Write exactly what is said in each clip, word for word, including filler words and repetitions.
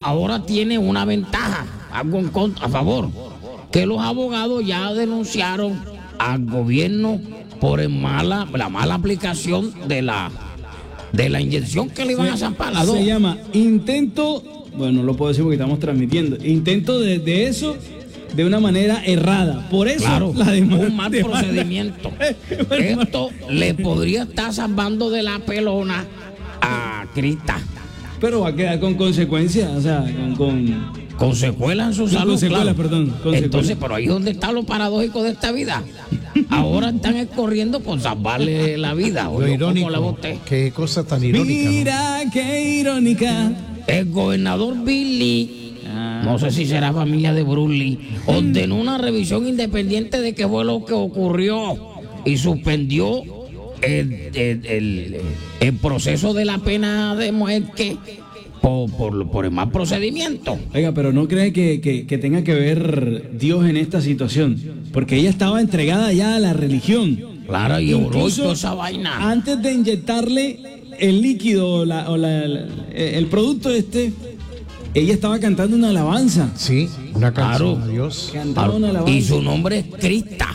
ahora tiene una ventaja, algo en contra, a favor, que los abogados ya denunciaron al gobierno por el mala, la mala aplicación de la, de la inyección que le iban a zampar a dos. Se llama intento, bueno, no lo puedo decir porque estamos transmitiendo, intento de, de eso de una manera errada. Por eso claro, la demanda, un mal demanda. procedimiento. Esto le podría estar salvando de la pelona a Crista. Pero va a quedar con consecuencias, o sea, con... con... Con secuelas en su salud, con secuelas, claro. perdón. Con Entonces, secuelas. pero ahí es donde está lo paradójico de esta vida. Ahora están corriendo por salvarle la vida. Lo ¿O irónico, cómo la voté? qué cosa tan irónica. Mira, ¿no? Qué irónica. El gobernador Billy, ah. no sé si será familia de Bruce Lee, ordenó una revisión independiente de qué fue lo que ocurrió y suspendió el, el, el, el proceso de la pena de muerte Por, por, por el mal procedimiento. Oiga, pero no cree que, que, que tenga que ver Dios en esta situación, porque ella estaba entregada ya a la religión. Claro, y oró y Incluso toda esa vaina. antes de inyectarle el líquido o, la, o la, la, el producto este, ella estaba cantando una alabanza. Sí, una canción Claro. a Dios. Cantaba una alabanza. Y su nombre es Crista.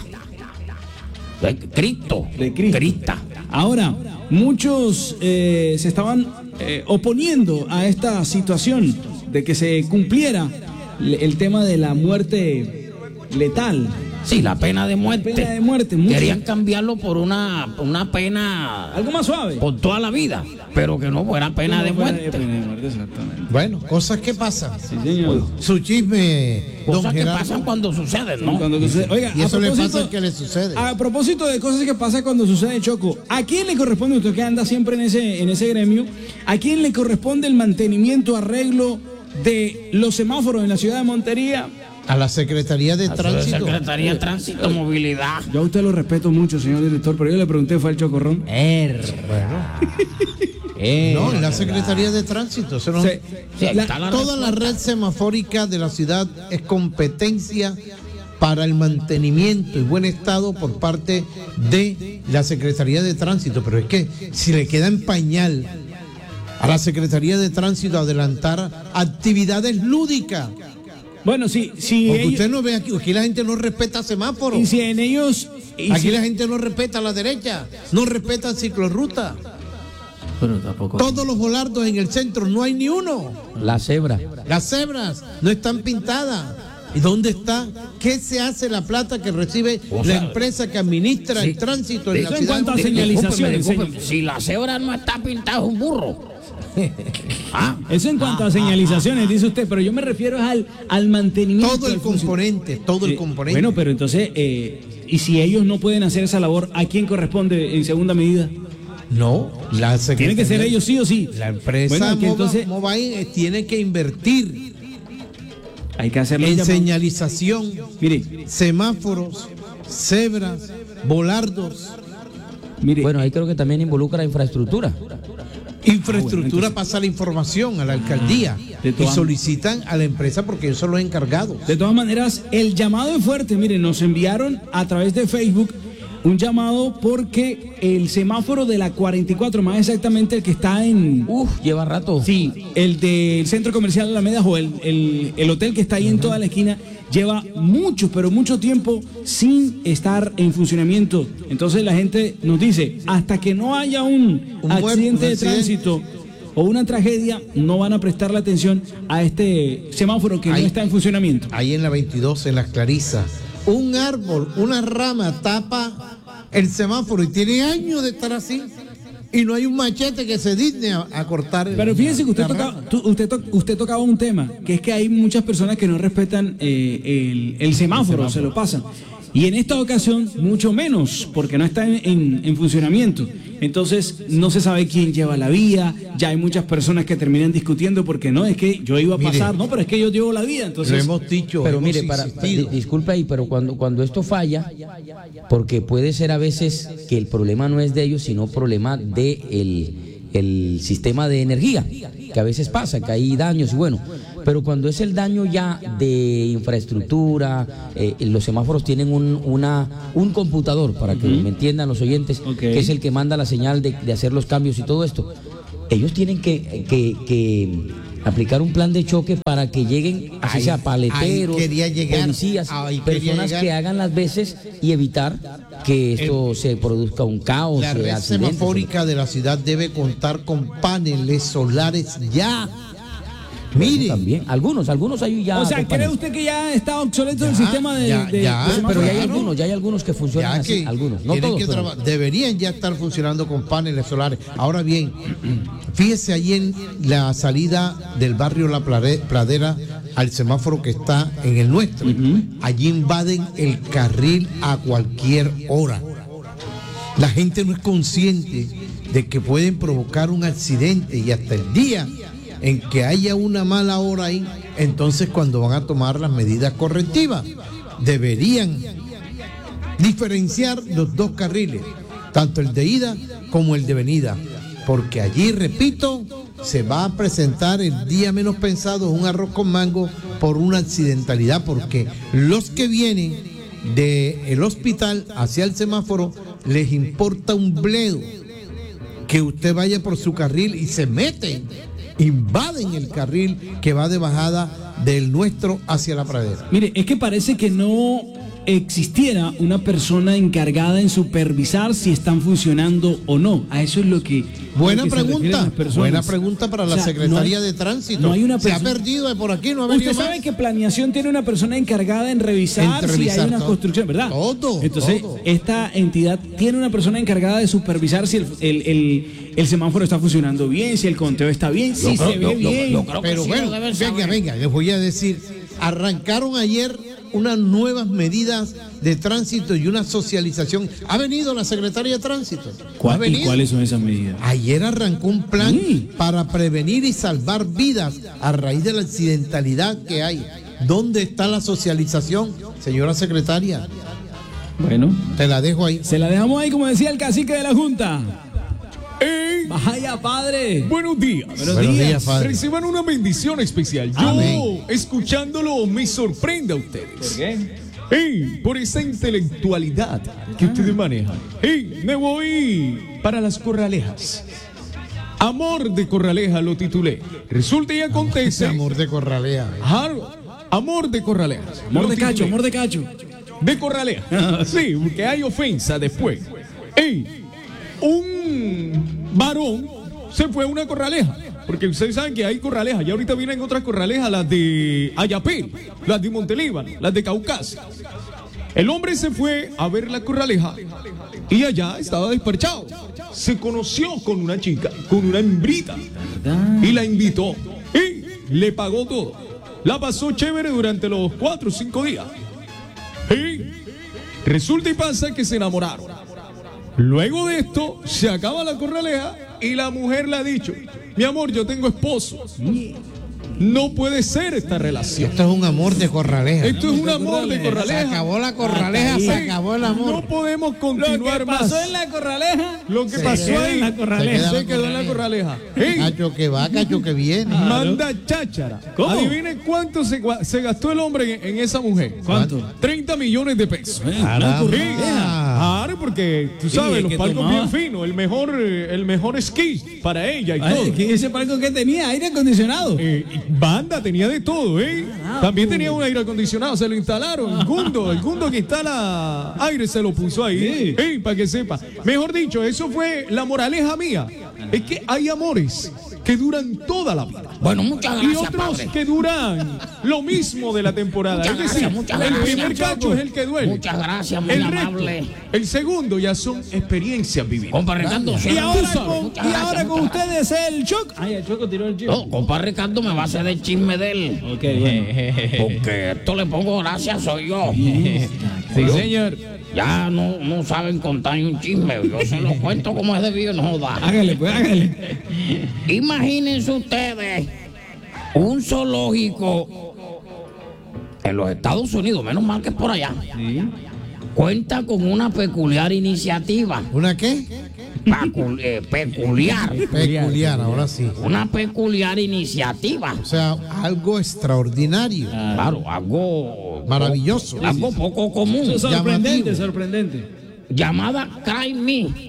De Cristo. De Cristo. Crista. Ahora, muchos eh, se estaban eh, oponiendo a esta situación de que se cumpliera le- el tema de la muerte letal. Sí, la pena de muerte. Pena de muerte. muchos- Querían cambiarlo por una, una pena algo más suave. por toda la vida, pero que no fuera pena de Pena muerte. pena de muerte, exactamente. Bueno, cosas que pasan. Sí, señor. Su chisme, don Cosas que Gerardo. pasan cuando suceden, ¿no? Cuando sucede- Oiga, Y a eso le propósito- pasa al que le sucede. A propósito de cosas que pasan cuando sucede, Choco, ¿a quién le corresponde, usted que anda siempre en ese, en ese gremio, a quién le corresponde el mantenimiento, arreglo de los semáforos en la ciudad de Montería? A la Secretaría de A su Tránsito. Secretaría de Tránsito, Movilidad. Yo a usted lo respeto mucho, señor director, pero yo le pregunté, fue al Chocorrón. Er. Er. No, en la Secretaría de Tránsito. Eso no- Se- Sí, ahí la- está la Toda la red semafórica de la ciudad es competencia para el mantenimiento y buen estado por parte de la Secretaría de Tránsito. Pero es que si le queda en pañal a la Secretaría de Tránsito adelantar actividades lúdicas, Bueno, sí, sí. porque ellos- usted no ve aquí, aquí la gente no respeta semáforos. y si en ellos... y Aquí si- la gente no respeta la derecha, no respeta ciclorruta. Pero tampoco... Todos los volardos en el centro, no hay ni uno. La cebra. Las cebras no están pintadas. ¿Y dónde está? ¿Qué se hace la plata que recibe O sea, la empresa que administra sí. el tránsito en Eso la en ciudad? cuanto a de- señalizaciones, Discúlpeme, señor. discúlpeme. Si la cebra no está pintada, es un burro. Ah, Eso en cuanto ah, a señalizaciones, dice usted, pero yo me refiero es al, al mantenimiento. Todo el del funcio- componente, todo el Eh, componente. Bueno, pero entonces, eh, y si ellos no pueden hacer esa labor, ¿a quién corresponde en segunda medida? No, la Tienen que ser Secretaría- ellos sí o sí. La empresa Bueno, que Moba- entonces Mobile eh, tiene que invertir hay que hacerlo. en señalización, Mire, semáforos, cebras, volardos, mire. Bueno, ahí creo que también involucra infraestructura. infraestructura, entonces- pasa la información a la alcaldía de y todas- solicitan a la empresa porque ellos son los encargados. De todas maneras, el llamado es fuerte. Miren, nos enviaron a través de Facebook un llamado porque el semáforo de la cuarenta y cuatro, más exactamente el que está en... Uf, lleva rato. Sí, el del centro comercial Alameda o el, el, el hotel que está ahí en toda la esquina lleva mucho, pero mucho tiempo sin estar en funcionamiento. Entonces la gente nos dice, hasta que no haya un, Un muerto, accidente un de accidente. tránsito o una tragedia, no van a prestar la atención a este semáforo que Ahí- no está en funcionamiento. Ahí en la veintidós, en las Clarisas, un árbol, una rama tapa el semáforo y tiene años de estar así y no hay un machete que se digne a, a cortar el- Pero fíjense que usted, la tocaba, rama. tú- usted, to- usted tocaba un tema, que es que hay muchas personas que no respetan eh, el, el semáforo, se lo pasan. Y en esta ocasión, mucho menos, porque no está en, en- en funcionamiento. Entonces, no se sabe quién lleva la vía, ya hay muchas personas que terminan discutiendo porque no, es que yo iba a Mire, pasar, no, pero es que yo llevo la vía. Lo Entonces, hemos dicho, Pero hemos mire, para, insistido. di- disculpe ahí, pero cuando, cuando esto falla, porque puede ser a veces que el problema no es de ellos, sino problema de el, el sistema de energía, que a veces pasa, que hay daños y bueno, pero cuando es el daño ya de infraestructura, eh, los semáforos tienen un, una, un computador, para que me entiendan los oyentes, Ok. que es el que manda la señal de, de hacer los cambios y todo esto. Ellos tienen que, que, que aplicar un plan de choque para que lleguen, así Ahí- sea paleteros, ahí quería llegar, policías, ahí quería personas llegar. que hagan las veces y evitar que esto se produzca un caos, La eh, red accidentes. semafórica de la ciudad debe contar con paneles solares ya. Mire, También, algunos, algunos hay ya. O sea, con ¿cree paneles. usted que ya está obsoleto el Ya, sistema de, ya, de- ya, de Pero ya hay claro. algunos, ya hay algunos que funcionan ya así, que algunos, no tienen todos. que pero- traba- deberían ya estar funcionando con paneles solares. Ahora bien, fíjese ahí en la salida del barrio La Plare- Pradera al semáforo que está en el nuestro. Allí invaden el carril a cualquier hora. La gente no es consciente de que pueden provocar un accidente y hasta el día en que haya una mala hora ahí, entonces cuando van a tomar las medidas correctivas, deberían diferenciar los dos carriles, tanto el de ida como el de venida, porque allí, repito, se va a presentar el día menos pensado un arroz con mango por una accidentalidad, porque los que vienen del hospital hacia el semáforo les importa un bledo que usted vaya por su carril y se meten, invaden el carril que va de bajada del nuestro hacia la pradera. Mire, es que parece que no existiera una persona encargada en supervisar si están funcionando o no. A eso es lo que... Buena lo que se refieren pregunta, las personas. buena pregunta para la O sea, Secretaría no hay- de Tránsito. no hay una Se ha persona- perdido de por aquí, no ha venido Usted más. sabe que planeación tiene una persona encargada en revisar, En revisar si hay una todo. construcción, ¿verdad? Todo, Entonces, todo. esta entidad tiene una persona encargada de supervisar si el, el, el- el semáforo está funcionando bien, si el conteo está bien, si se ve bien. Pero bueno, venga, venga, les voy a decir, arrancaron ayer unas nuevas medidas de tránsito y una socialización. ¿Ha venido la secretaria de Tránsito? ¿Ha ¿Cuál- ¿Y venido? cuáles son esas medidas? Ayer arrancó un plan Sí. para prevenir y salvar vidas a raíz de la accidentalidad que hay. ¿Dónde está la socialización, señora secretaria? Bueno, Te la dejo ahí. se la dejamos ahí como decía el cacique de la Junta. ¡Ey! Vaya padre. Buenos días. Buenos Buenos días. días, padre. Reciban una bendición especial. Yo, Amén. escuchándolo, me sorprende a ustedes. ¿Por qué? ¡Ey! Por esa intelectualidad que ustedes manejan. ¡Ey! Me voy para las Corralejas. Amor de Corraleja lo titulé. Resulta y acontece. Ese amor de Corralea. Jar- Amor de Corralejas. Amor Lo de cacho, titulé. amor de cacho. De Corraleja. Sí, porque hay ofensa después. ¡Ey! Un varón se fue a una corraleja. Porque ustedes saben que hay corralejas. Y ahorita vienen otras corralejas, las de Ayapel, las de Montelíbano, las de Caucasia. El hombre se fue a ver la corraleja y allá estaba despachado. Se conoció con una chica, con una hembrita. Y la invitó. Y le pagó todo. La pasó chévere durante los cuatro o cinco días. Y resulta y pasa que se enamoraron. Luego de esto, se acaba la corraleja y la mujer le ha dicho: mi amor, yo tengo esposo. No puede ser esta relación. Esto es un amor de Corraleja. Esto es un amor de Se corraleja. acabó la Corraleja, se Sí. acabó el amor. No podemos Lo continuar que más. pasó en la corraleja. Lo que Se pasó queda ahí en la corraleja. se quedó en la corraleja. Ey, Cacho que va, cacho que viene. manda cháchara. ¿Cómo? Adivinen cuánto se, gua- se gastó el hombre en, en esa mujer. ¿Cuánto? treinta millones de pesos. Caramba. Sí, claro, porque tú sabes, el los que palcos tomaba- bien finos, el mejor, eh, el mejor esquí para ella y Ay, todo. ¿qué- ese palco que tenía? Aire acondicionado. Eh, y banda tenía de todo, ¿eh? Ah, También uh. tenía un aire acondicionado, se lo instalaron. El Gundo, el Gundo que instala aire se lo puso ahí, Sí. ¿eh? Para que sepa. Mejor dicho, eso fue la moraleja mía. Es que hay amores que duran toda la vida. Bueno, muchas Y gracias, otros padre. que duran lo mismo de la temporada. Muchas es decir, gracias, muchas el gracias, primer Choco. cacho es el que duele. Muchas gracias, muy el resto, amable. el segundo ya son experiencias vividas. Compa Ricardo, Y sí, ahora, tú sabes. con, Muchas y gracias, ahora con muchas ustedes el Choco. Ay, el Choco tiró el chico. gracias. No, compa Ricardo me va a hacer el chisme de él. Ok, bueno. Porque esto le pongo gracias, soy yo. Sí, señor. Ya no, no saben contar ni un chisme. Yo se lo cuento como es debido, no joda. Hágale, pues, hágale. Imagínense ustedes un zoológico en los Estados Unidos, menos mal que es por allá. Cuenta con una peculiar iniciativa. ¿Una qué? Pacul- eh, peculiar. Peculiar, ahora sí. Una peculiar iniciativa. O sea, algo extraordinario, Claro, algo maravilloso. algo poco común. Sorprendente, Llamativo. sorprendente. Llamada Cry Me.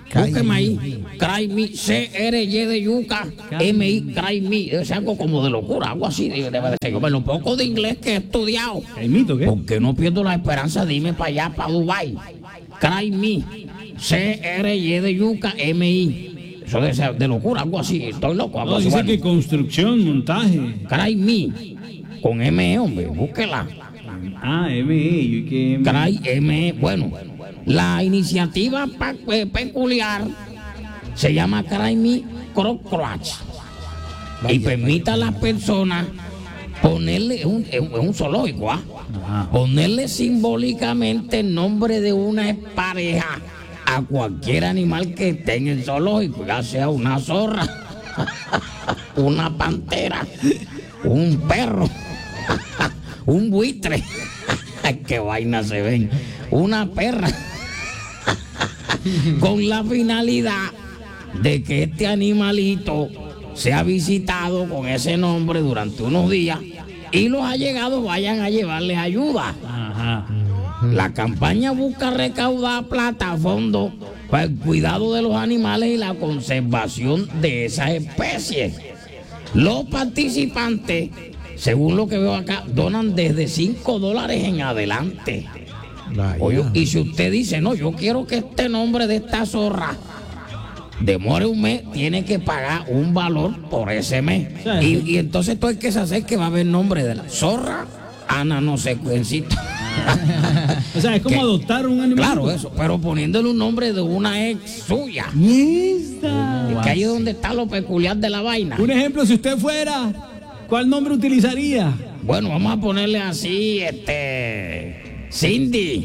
Búsqueme ahí. Cry Me, C R Y de yuca, M I, Cry Me. Es algo como de locura, algo así debe de ser. Yo, bueno, poco de inglés que he estudiado. Caimito, ¿qué? Porque no pierdo la esperanza de irme para allá, para Dubái. Cry Me, C R Y de yuca, M I. Eso debe ser de locura, algo así. Estoy loco, algo No, así. dice Bueno, que construcción, montaje. Cry Me, con M E, hombre, búsquela. Ah, M E, yo que M E. Cry M E. Bueno, la iniciativa pa- eh, peculiar se llama Cry Me Crocroach y permite a las personas ponerle, es un, es un- es un zoológico, ¿ah? Ajá. Ponerle simbólicamente el nombre de una pareja a cualquier animal que esté en el zoológico, ya sea una zorra, una pantera, un perro, un buitre, qué vaina se ven, una perra, con la finalidad de que este animalito sea visitado con ese nombre durante unos días y los allegados vayan a llevarles ayuda. Ajá. La campaña busca recaudar plata a fondo para el cuidado de los animales y la conservación de esas especies. Los participantes, según lo que veo acá, donan desde cinco dólares en adelante. Vaya. Oye, y si usted dice, no, yo quiero que este nombre de esta zorra demore un mes, tiene que pagar un valor por ese mes. Sí. Y, y entonces todo el que se acerque va a ver nombre de la zorra, Ana no sé cuencito. O sea, es como ¿Qué? adoptar un animal. Claro, eso, pero poniéndole un nombre de una ex suya. Mierda. Es que ahí es donde está lo peculiar de la vaina. Un ejemplo, si usted fuera, ¿cuál nombre utilizaría? Bueno, vamos a ponerle así, este... Cindy.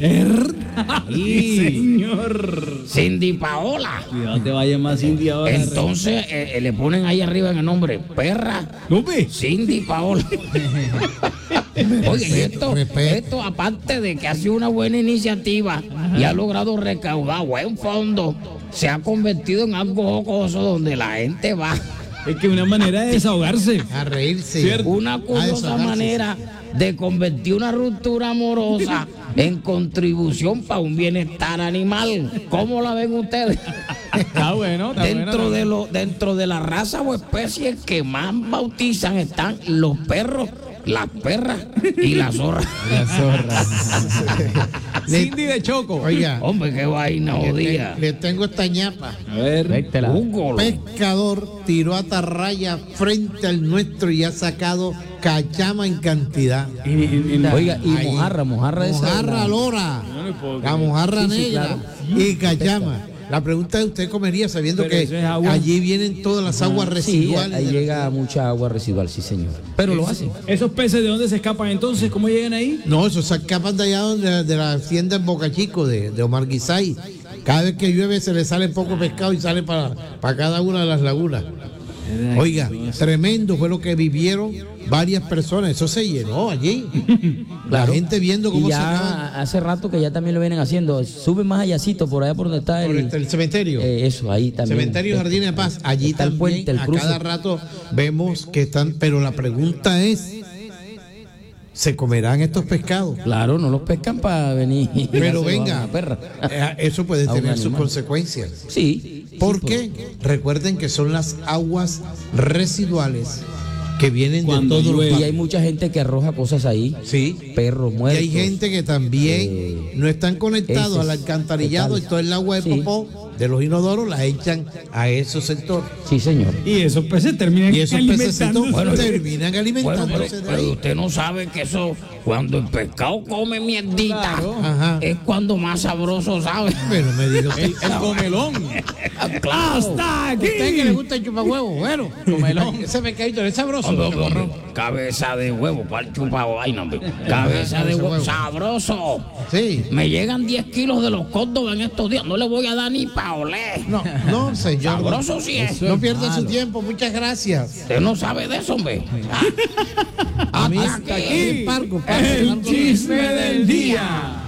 Sí, señor. Cindy Paola. Cuidado, te vaya más Cindy ahora. Entonces eh, eh, le ponen ahí arriba en el nombre, perra ¿No ve? Cindy Paola. Oye, y esto, respeto. esto aparte de que ha sido una buena iniciativa y ha logrado recaudar buen fondo, se ha convertido en algo jocoso donde la gente va. Es que una manera de desahogarse. A reírse. Cierto. Una A curiosa desahogarse. manera de convertir una ruptura amorosa en contribución para un bienestar animal. ¿Cómo la ven ustedes? Está bueno, está Dentro bueno. de, lo, dentro de la raza o especie que más bautizan están los perros, las perras y las zorras. La zorra. Cindy de Choco. Oiga, Hombre, qué vaina le, jodida. te- le tengo esta ñapa. A ver. Vétela. Un golo. Pescador tiró atarraya frente al nuestro y ha sacado cachama en cantidad. En- en- en- Oiga, y Ahí. mojarra, mojarra esa. Mojarra lora, la mojarra Sí, sí, negra claro. y cachama. La pregunta es, ¿usted comería sabiendo Pero que eso es agua. allí vienen todas las aguas Sí, residuales? ahí de la- llega mucha agua residual, sí, señor. Pero lo hacen. ¿Esos peces de dónde se escapan entonces? ¿Cómo llegan ahí? No, eso se escapan de allá donde, de la hacienda en Boca Chico, de, de Omar Guisay. Cada vez que llueve se le sale poco pescado y sale para, para cada una de las lagunas. Oiga, tremendo fue lo que vivieron varias personas. Eso se llenó allí. La gente viendo cómo Y se acaban ya hace rato que ya también lo vienen haciendo. Sube más allácito, por allá por donde está por el, este- el cementerio. eh, eso, ahí también. Cementerio Jardín de Paz. Allí Está el también puente, el a cruce. cada rato vemos que están. Pero la pregunta es, ¿se comerán estos pescados? Claro, no los pescan para venir. y Pero dárselo a venga, una perra. eh, eso puede A un tener sus animal. consecuencias. Sí. ¿Por sí, qué? Recuerden que son las aguas residuales que vienen Cuando de todos los llueve. Y hay mucha gente que arroja cosas ahí. Sí. Perros Y muertos. hay gente que también eh, no están conectados heces, al alcantarillado y fetales. todo el agua de Sí. popó de los inodoros la echan a esos sectores. Sí, señor. Y esos peces terminan Y esos pececitos alimentándose. Bueno, terminan Bueno, alimentándose pero, de pero ahí. usted no sabe que eso, cuando el pescado come mierdita, Ajá. es cuando más sabroso sabe. Pero me diga usted. El comelón. Claro. ¡Hasta aquí! ¿Usted que le gusta el chupahuevo? Bueno, comelón. Ese pescadito es sabroso. Hombre, hombre, hombre, cabeza de huevo, ¿cuál chupa vaina, hombre? Cabeza de huevo, sabroso. Sí. Me llegan diez kilos de los Córdoba en estos días, no le voy a dar ni pa' oler. No, no, señor. Sabroso sí es. No pierda su tiempo. Muchas gracias. Usted no sabe de eso, hombre. A mí Hasta aquí. Parco, Parco, El Parco. chisme del día.